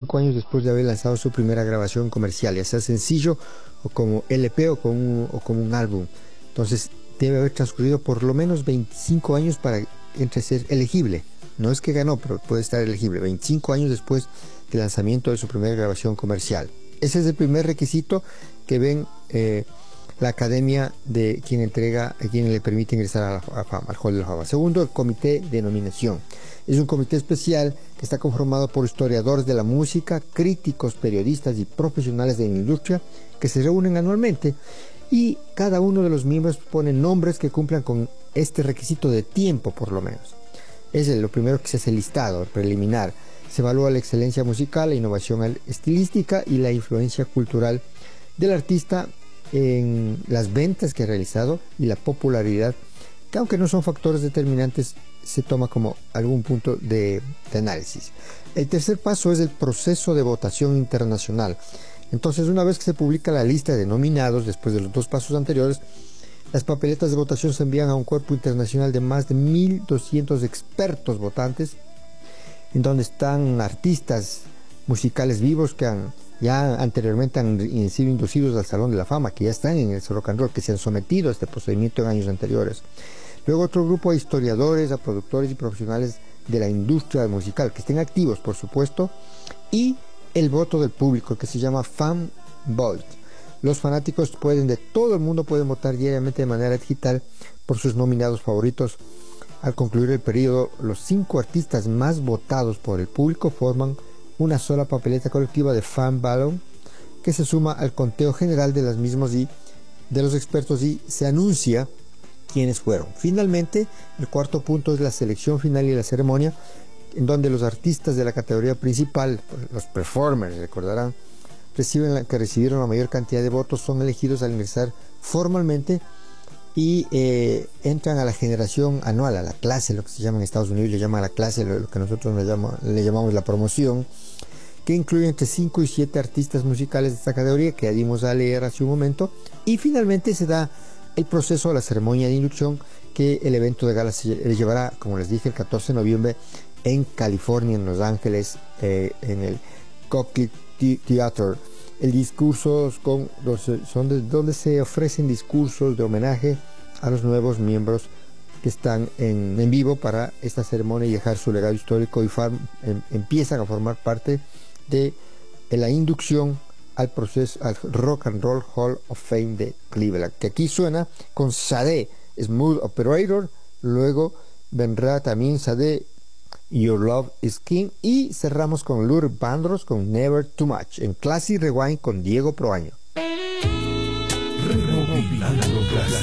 25 años después de haber lanzado su primera grabación comercial, ya sea sencillo o como LP o como un álbum. Entonces debe haber transcurrido por lo menos 25 años para ser elegible. No es que ganó, pero puede estar elegible 25 años después del lanzamiento de su primera grabación comercial. Ese es el primer requisito que ven la academia de quien entrega, a quien le permite ingresar a la fama, al Hall de la Fama. Segundo, el comité de nominación. Es un comité especial que está conformado por historiadores de la música, críticos, periodistas y profesionales de la industria que se reúnen anualmente, y cada uno de los miembros pone nombres que cumplan con este requisito de tiempo, por lo menos. Es lo primero que se hace listado, preliminar. Se evalúa la excelencia musical, la innovación estilística y la influencia cultural del artista en las ventas que ha realizado y la popularidad, que aunque no son factores determinantes, se toma como algún punto de análisis. El tercer paso es el proceso de votación internacional. Entonces, una vez que se publica la lista de nominados, después de los dos pasos anteriores, las papeletas de votación se envían a un cuerpo internacional de más de 1.200 expertos votantes, en donde están artistas musicales vivos que ya anteriormente han sido inducidos al Salón de la Fama, que ya están en el rock and roll, que se han sometido a este procedimiento en años anteriores. Luego otro grupo de historiadores, a productores y profesionales de la industria musical, que estén activos, por supuesto, y el voto del público, que se llama Fan Vote. Los fanáticos de todo el mundo pueden votar diariamente de manera digital por sus nominados favoritos. Al concluir el periodo, los 5 artistas más votados por el público forman una sola papeleta colectiva de Fan Ballot, que se suma al conteo general de las mismas y de los expertos, y se anuncia quiénes fueron. Finalmente, el cuarto punto es la selección final y la ceremonia, en donde los artistas de la categoría principal, los performers, recordarán, que recibieron la mayor cantidad de votos, son elegidos al ingresar formalmente y entran a la generación anual, a la clase, lo que se llama en Estados Unidos, le llama la clase, lo que nosotros le llamamos la promoción, que incluye entre 5 y 7 artistas musicales de esta categoría, que ya dimos a leer hace un momento, y finalmente se da el proceso a la ceremonia de inducción, que el evento de gala se llevará, como les dije, el 14 de noviembre en California, en Los Ángeles, en el Cochlear Theater. El discurso son donde se ofrecen discursos de homenaje a los nuevos miembros que están en vivo para esta ceremonia y dejar su legado histórico, y empiezan a formar parte de la inducción al proceso, al Rock and Roll Hall of Fame de Cleveland, que aquí suena con Sade, Smooth Operator. Luego vendrá también Sade, Your Love is King, y cerramos con Luther Vandross con Never Too Much en Classic Rewind con Diego Proaño.